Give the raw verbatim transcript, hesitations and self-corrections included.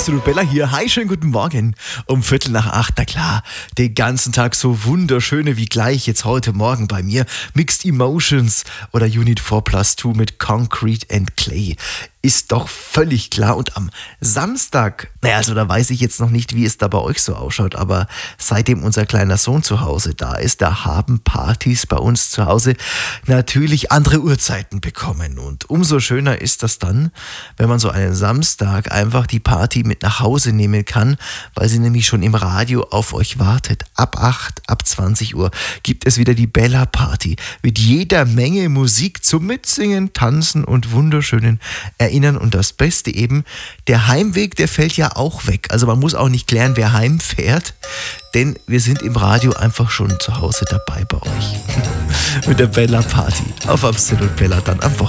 Absolut Bella hier. Hi, schönen guten Morgen. Um Viertel nach acht, na klar, den ganzen Tag so wunderschöne wie gleich jetzt heute Morgen bei mir. Mixed Emotions oder Unit vier plus zwei mit Concrete and Clay. Ist doch völlig klar. Und am Samstag, naja, also da weiß ich jetzt noch nicht, wie es da bei euch so ausschaut, aber seitdem unser kleiner Sohn zu Hause da ist, da haben Partys bei uns zu Hause natürlich andere Uhrzeiten bekommen. Und umso schöner ist das dann, wenn man so einen Samstag einfach die Party mit nach Hause nehmen kann, weil sie nämlich schon im Radio auf euch wartet. Ab acht, ab zwanzig Uhr gibt es wieder die Bella Party mit jeder Menge Musik zum Mitsingen, Tanzen und wunderschönen Erinnerungen. Und das Beste eben, der Heimweg, der fällt ja auch weg. Also man muss auch nicht klären, wer heimfährt, denn wir sind im Radio einfach schon zu Hause dabei bei euch. Mit der Bella Party auf Absolut Bella dann am Wochenende.